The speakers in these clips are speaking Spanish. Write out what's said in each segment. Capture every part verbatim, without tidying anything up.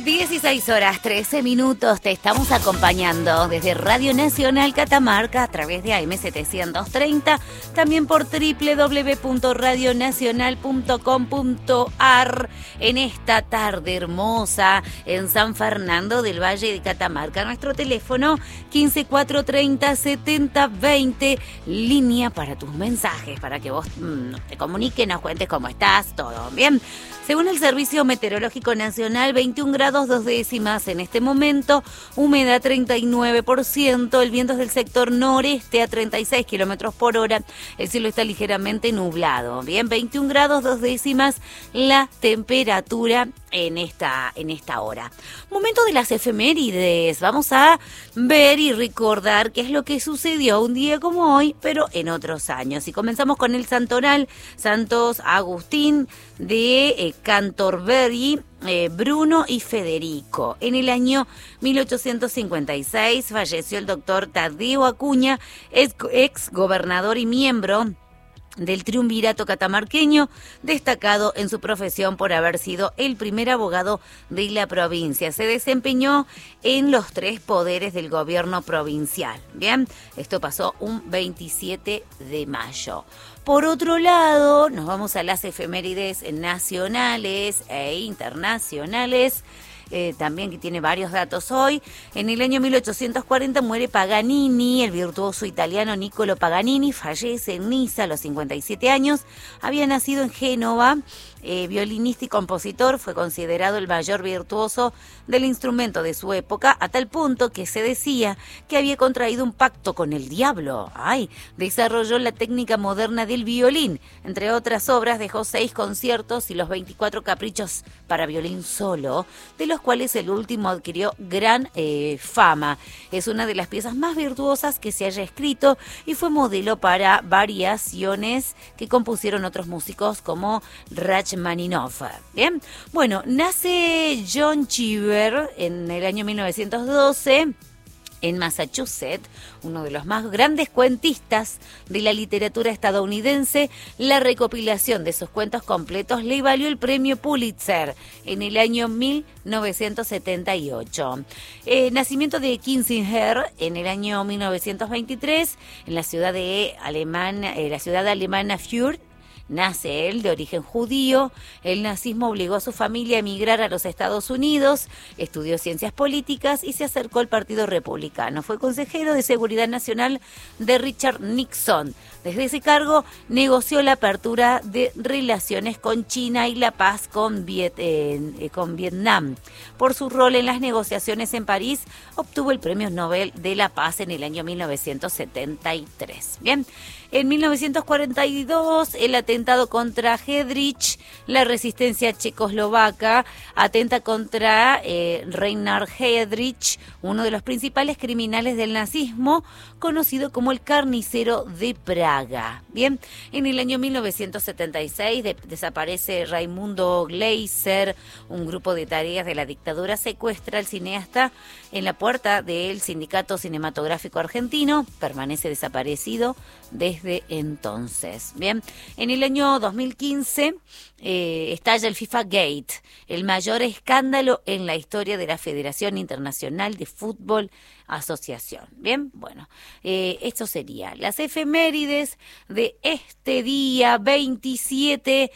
dieciséis horas, trece minutos, te estamos acompañando desde Radio Nacional Catamarca a través de A M setecientos treinta, también por doble u doble u doble u punto radio nacional punto com punto a r en esta tarde hermosa en San Fernando del Valle de Catamarca. Nuestro teléfono quince cuatrocientos treinta setenta veinte, línea para tus mensajes, para que vos mmm, te comuniques, nos cuentes cómo estás, todo bien. Según el Servicio Meteorológico Nacional, veintiún grados dos décimas en este momento, humedad treinta y nueve por ciento, el viento es del sector noreste a treinta y seis kilómetros por hora, el cielo está ligeramente nublado. Bien, veintiún grados dos décimas la temperatura en esta, en esta hora. Momento de las efemérides, vamos a ver y recordar qué es lo que sucedió un día como hoy, pero en otros años. Y comenzamos con el santoral, Santos Agustín de eh, Cantorbery, eh, Bruno y Federico. En el año mil ochocientos cincuenta y seis falleció el doctor Tadeo Acuña, ex, ex gobernador y miembro del triunvirato catamarqueño, destacado en su profesión por haber sido el primer abogado de la provincia. Se desempeñó en los tres poderes del gobierno provincial. Bien, esto pasó un veintisiete de mayo. Por otro lado, nos vamos a las efemérides nacionales e internacionales. Eh, también que tiene varios datos hoy. En el año mil ochocientos cuarenta muere Paganini, el virtuoso italiano Niccolo Paganini, fallece en Niza a los cincuenta y siete años, había nacido en Génova, eh, violinista y compositor, fue considerado el mayor virtuoso del instrumento de su época, a tal punto que se decía que había contraído un pacto con el diablo. Ay, desarrolló la técnica moderna del violín, entre otras obras dejó seis conciertos y los veinticuatro caprichos para violín solo, de los cuales el último adquirió gran eh, fama. Es una de las piezas más virtuosas que se haya escrito y fue modelo para variaciones que compusieron otros músicos como Rachmaninoff. Bien, bueno, nace John Cheever en el año mil novecientos doce. En Massachusetts, uno de los más grandes cuentistas de la literatura estadounidense, la recopilación de sus cuentos completos le valió el premio Pulitzer en el año mil novecientos setenta y ocho. Eh, nacimiento de Kinsinger en el año mil novecientos veintitrés en la ciudad de alemana, eh, la ciudad alemana Fürth. Nace él de origen judío, el nazismo obligó a su familia a emigrar a los Estados Unidos, estudió ciencias políticas y se acercó al Partido Republicano. Fue consejero de Seguridad Nacional de Richard Nixon. Desde ese cargo negoció la apertura de relaciones con China y la paz con, Viet, eh, con Vietnam. Por su rol en las negociaciones en París, obtuvo el Premio Nobel de la Paz en el año mil novecientos setenta y tres. Bien. En mil novecientos cuarenta y dos, el atentado contra Heydrich, la resistencia checoslovaca atenta contra eh, Reinhard Heydrich, uno de los principales criminales del nazismo, conocido como el carnicero de Praga. Bien, en el año mil novecientos setenta y seis de, desaparece Raimundo Gleiser, un grupo de tareas de la dictadura secuestra al cineasta en la puerta del Sindicato Cinematográfico Argentino, permanece desaparecido desde entonces. Bien, en el año dos mil quince eh, estalla el FIFA Gate, el mayor escándalo en la historia de la Federación Internacional de Fútbol Asociación. Bien, bueno, eh, esto sería las efemérides de este día veintisiete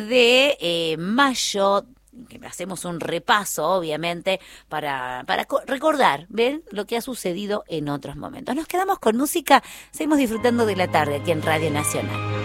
de eh, mayo. Que hacemos un repaso, obviamente, para, para recordar, ¿ven?, lo que ha sucedido en otros momentos. Nos quedamos con música, seguimos disfrutando de la tarde aquí en Radio Nacional.